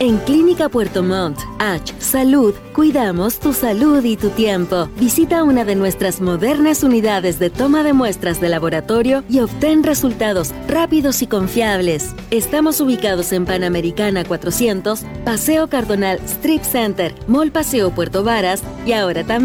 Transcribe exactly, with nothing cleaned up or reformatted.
En Clínica Puerto Montt, H Salud, cuidamos tu salud y tu tiempo. Visita una de nuestras modernas unidades de toma de muestras de laboratorio y obtén resultados rápidos y confiables. Estamos ubicados en Panamericana cuatrocientos, Paseo Cardonal Strip Center, Mall Paseo Puerto Varas y ahora también